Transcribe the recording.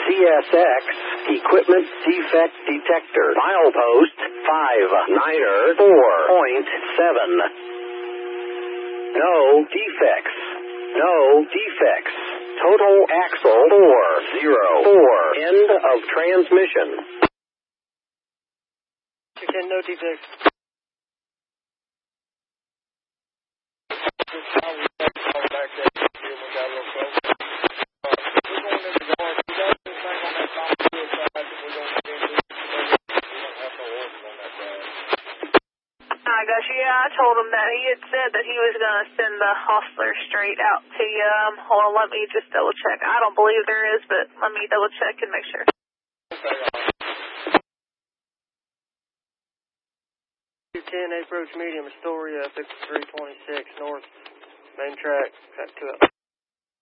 CSX Equipment Defect Detector. Milepost 59er 4.7. No defects. No defects. Total axle 404. End of transmission. 10, no defects. I got you. Yeah, I told him that. He had said that he was going to send the hostler straight out to you. Hold on, let me just double check. I don't believe there is, but let me double check and make sure. 210, approach medium, Astoria, 5326 north, main track, back to it.